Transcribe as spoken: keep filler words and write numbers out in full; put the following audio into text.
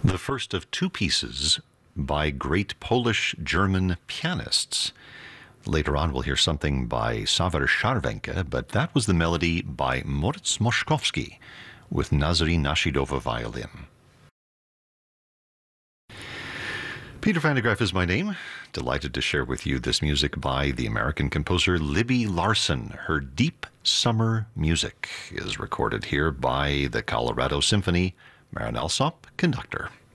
the first of two pieces by great Polish-German pianists. Later on, we'll hear something by Sawar Scharwenka, but that was the melody by Moritz Moszkowski with Nazary Nashidova violin. Peter van der Graaf is my name. Delighted to share with you this music by the American composer Libby Larsen. Her Deep Summer Music is recorded here by the Colorado Symphony. Marin Alsop, conductor.